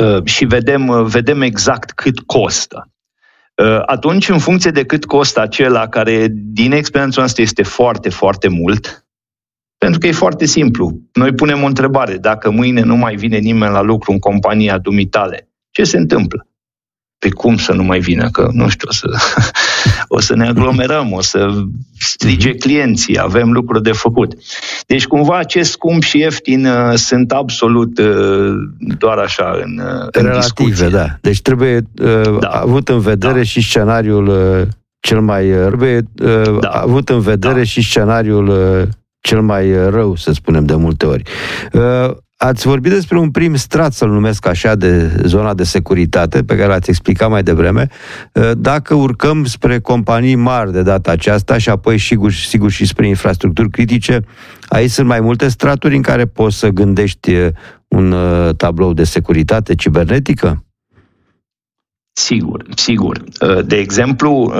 și vedem exact cât costă. Atunci, în funcție de cât costă acela, care din experiența noastră este foarte, foarte mult, pentru că e foarte simplu. Noi punem o întrebare: dacă mâine nu mai vine nimeni la lucru în compania dumitale, ce se întâmplă? Pe cum să nu mai vină? Că, nu știu, o să ne aglomerăm, o să strige clienții, avem lucruri de făcut. Deci, cumva, acest scump și ieftin sunt absolut doar așa în relative, discuție. Da. Deci trebuie avut în vedere și scenariul cel mai avut în vedere și scenariul cel mai rău, să spunem de multe ori. Ați vorbit despre un prim strat, să-l numesc așa, de zona de securitate, pe care l-ați explicat mai devreme. Dacă urcăm spre companii mari de data aceasta și apoi, sigur, și spre infrastructuri critice, aici sunt mai multe straturi în care poți să gândești un tablou de securitate cibernetică? Sigur. De exemplu,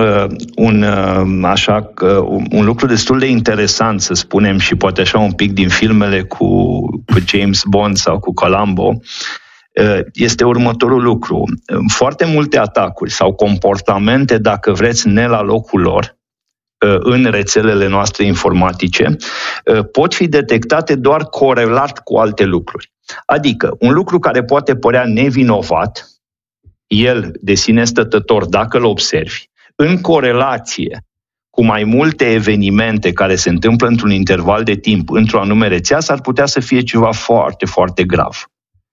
un lucru destul de interesant, să spunem, și poate așa un pic din filmele cu James Bond sau cu Columbo, este următorul lucru. Foarte multe atacuri sau comportamente, dacă vreți, ne la locul lor, în rețelele noastre informatice, pot fi detectate doar corelat cu alte lucruri. Adică, un lucru care poate părea nevinovat, el de sine stătător, dacă îl observi, în corelație cu mai multe evenimente care se întâmplă într-un interval de timp, într-o anume rețea, s-ar putea să fie ceva foarte, foarte grav.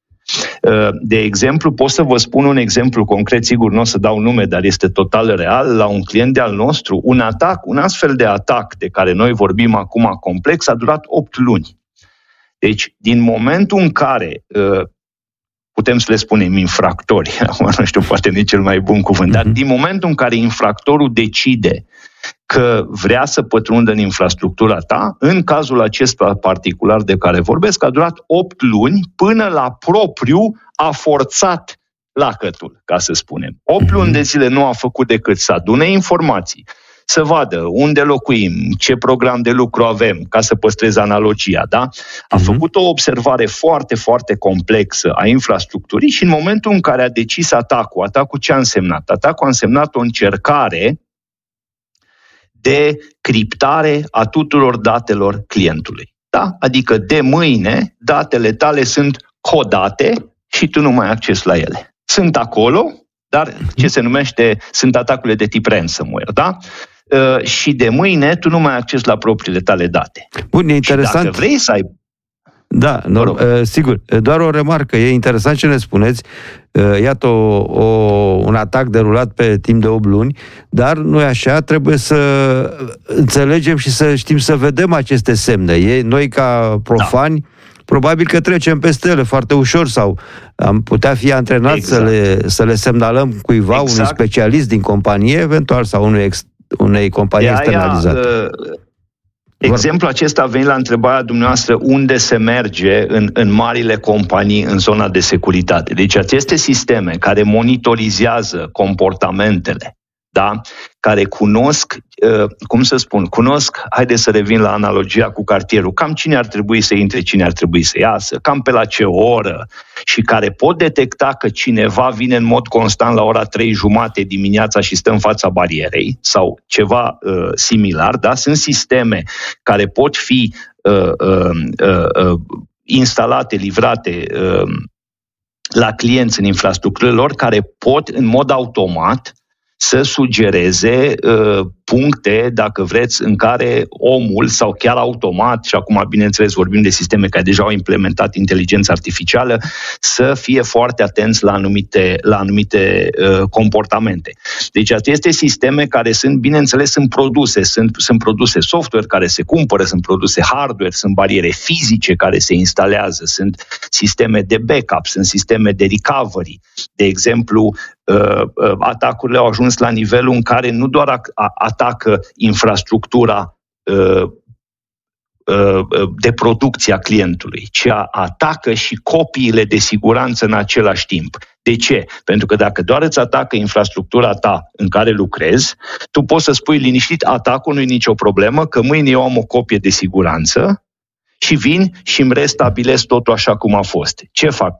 De exemplu, pot să vă spun un exemplu concret, sigur nu o să dau nume, dar este total real, la un client de-al nostru, un astfel de atac de care noi vorbim acum complex, a durat 8 luni. Deci, din momentul în care putem să le spunem infractori, nu știu, poate nici cel mai bun cuvânt, dar din momentul în care infractorul decide că vrea să pătrundă în infrastructura ta, în cazul acesta particular de care vorbesc, a durat 8 luni până la propriu a forțat lacătul, ca să spunem. 8 luni de zile nu a făcut decât să adune informații, să vadă unde locuim, ce program de lucru avem, ca să păstrez analogia, da? A făcut o observare foarte, foarte complexă a infrastructurii și în momentul în care a decis atacul ce a însemnat? Atacul a însemnat o încercare de criptare a tuturor datelor clientului. Da? Adică de mâine datele tale sunt codate și tu nu mai ai acces la ele. Sunt acolo, dar ce se numește, sunt atacurile de tip ransomware, da? Și de mâine tu nu mai ai acces la propriile tale date. Bun, e interesant. Și dacă vrei să ai... Da, sigur. Doar o remarcă. E interesant ce ne spuneți. Iată un atac derulat pe timp de 8 luni, dar noi așa trebuie să înțelegem și să știm să vedem aceste semne. Noi, ca profani, probabil că trecem peste ele foarte ușor sau am putea fi antrenați să le semnalăm cuiva, unui specialist din companie, eventual, sau unei companii externalizate. Exemplul acesta a venit la întrebarea dumneavoastră unde se merge în marile companii în zona de securitate. Deci aceste sisteme care monitorizează comportamentele, da? Care cunosc, haideți să revin la analogia cu cartierul, cam cine ar trebui să intre, cine ar trebui să iasă, cam pe la ce oră, și care pot detecta că cineva vine în mod constant la ora 3:30 dimineața și stă în fața barierei sau ceva similar, da? Sunt sisteme care pot fi instalate, livrate la clienți în infrastructurile lor, care pot în mod automat să sugereze puncte, dacă vreți, în care omul, sau chiar automat, și acum, bineînțeles, vorbim de sisteme care deja au implementat inteligența artificială, să fie foarte atenți la anumite comportamente. Deci aceste sisteme care sunt, bineînțeles, sunt produse software care se cumpără, sunt produse hardware, sunt bariere fizice care se instalează, sunt sisteme de backup, sunt sisteme de recovery. De exemplu, atacurile au ajuns la nivelul în care nu doar atacă infrastructura de producție a clientului, ci atacă și copiile de siguranță în același timp. De ce? Pentru că dacă doar îți atacă infrastructura ta în care lucrezi, tu poți să spui liniștit, atacul nu e nicio problemă, că mâine eu am o copie de siguranță și vin și îmi restabilesc totul așa cum a fost. Ce fac?